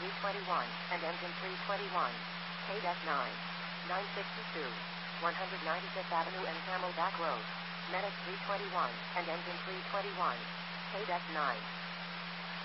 321, and engine 321. KDEC 9. 962. 195th Avenue and Camelback Road. Medic 321, and engine 321. KDEC 9.